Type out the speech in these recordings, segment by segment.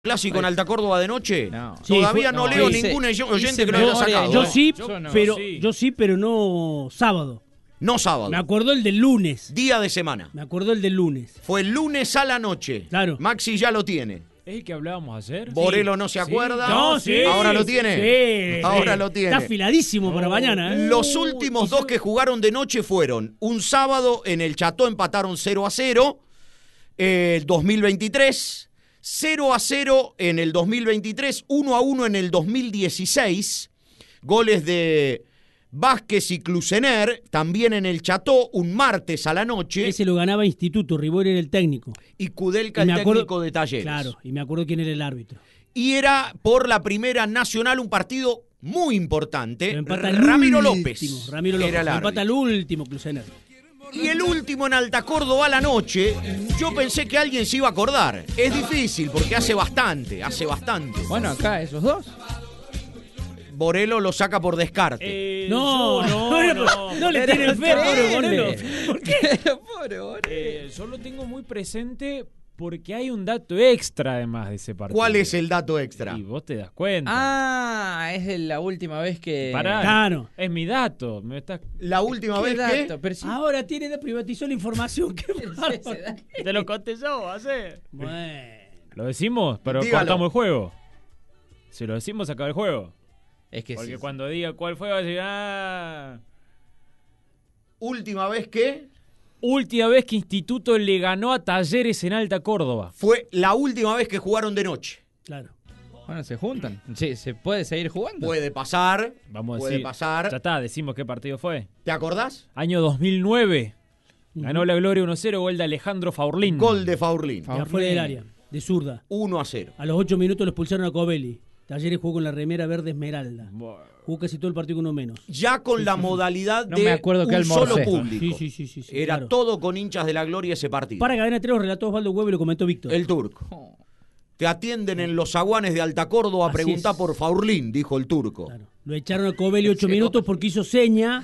Clásico en Alta Córdoba de noche. No. Todavía Sí, no leo dice, ningún oyente que lo haya sacado. Yo sí, pero no sábado. No sábado. Me acuerdo el del lunes. Día de semana. Me acuerdo el del lunes. Fue el lunes a la noche. Claro. Maxi ya lo tiene. ¿Es el que hablábamos ayer? Borelo no se acuerda. No, sí. Ahora lo tiene. Sí, Ahora sí. lo tiene. Está afiladísimo para mañana, ¿eh? Los últimos dos que jugaron de noche fueron un sábado en el Cható, empataron 0-0, 2023, 0-0 en el 2023, 1-1 en el 2016, goles de Vázquez y Clusener, también en el Cható, un martes a la noche. Ese lo ganaba Instituto, Ribori era el técnico. Y Kudelka, el técnico de Talleres. Claro, y me acuerdo quién era el árbitro. Y era por la Primera Nacional un partido muy importante. Lo empata Ramiro Ramiro López era el árbitro. empata el último, Clusener. Y el último en Alta Córdoba a la noche, yo pensé que alguien se iba a acordar. Es difícil porque hace bastante. Bueno, acá esos dos. Borelo lo saca por descarte. No le tienen fe, pobre Borelo. ¿Por qué? Pobre Borelo. Yo lo tengo muy presente porque hay un dato extra además de ese partido. ¿Cuál es el dato extra? Y vos te das cuenta. Ah, es la última vez que... Pará, Claro. es mi dato. Me estás... La última ¿Qué vez dato? que... Pero sí. Ahora privatizó la información. Qué bárbaro. Te lo conté yo, hace. Bueno. ¿Lo decimos? Pero Dígalo. cortamos el juego. Si lo decimos, se acaba el juego. Es que Porque sí. cuando diga cuál fue, va a decir, Última vez que... última vez que Instituto le ganó a Talleres en Alta Córdoba. Fue la última vez que jugaron de noche. Claro. Bueno, se juntan. Sí, se puede seguir jugando. Puede pasar. Vamos a puede decir. pasar. Ya está, decimos qué partido fue. ¿Te acordás? Año 2009. Ganó la Gloria 1-0, gol de Alejandro Faurlín. Gol de Faurlín. De afuera del área, de zurda. 1-0. A los 8 minutos lo expulsaron a Covelli. Talleres jugó con la remera verde esmeralda. Jugó casi todo el partido con uno menos. Ya con la modalidad No de me acuerdo que un solo almorcé. público. Sí, Era claro. todo con hinchas de la Gloria ese partido. Para Cadena 3 lo relató Osvaldo Huevo y lo comentó Víctor. El turco. Te atienden en los zaguanes de Alta Córdoba a Así preguntar es. por Faurlín, dijo el turco. Claro. Lo echaron a Covelli 8 minutos porque hizo seña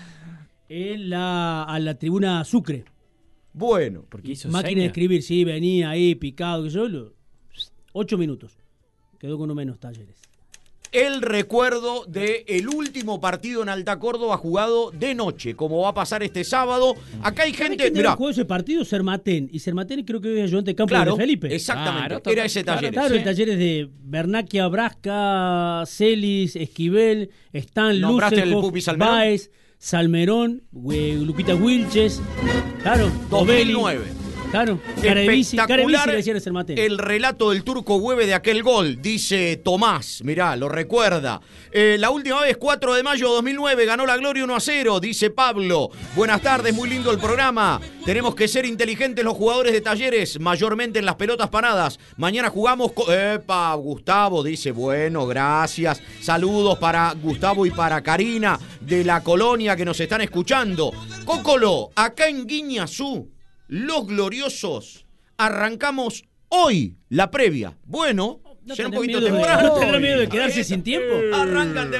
a la tribuna Sucre. Bueno, Porque hizo Máquina seña. de escribir, sí, venía ahí picado, que yo. 8 minutos. Quedó con uno menos Talleres. el recuerdo del último partido en Alta Córdoba jugado de noche, como va a pasar este sábado. Acá hay ¿Sabés gente... quién Mirá, jugó ese partido? Sermatén. Y Sermatén creo que es ayudante de campo claro, de Felipe. exactamente, Claro, era ese Talleres. Claro, el Talleres de Bernaquia, Brasca, Celis, Esquivel, Stan, ¿Nombraste el Lucejo, Pupi Salmerón? Baez, Salmerón, Lupita Wilches, claro, Ovelli, 2009. claro, Carevici le Espectacular decían a Sermatén. el relato del turco Hueve de aquel gol, dice Tomás, mirá, lo recuerda. La última vez, 4 de mayo de 2009, ganó la Gloria 1-0, dice Pablo. Buenas tardes, muy lindo el programa. Tenemos que ser inteligentes los jugadores de Talleres, mayormente en las pelotas paradas. Mañana jugamos... Epa, Gustavo dice, bueno, gracias. Saludos para Gustavo y para Karina de la colonia que nos están escuchando. Cócolo, acá en Guiñazú, los gloriosos, arrancamos hoy la previa. Bueno, será un poquito temprano. ¿No tendrá miedo de quedarse sin tiempo? Arrancan de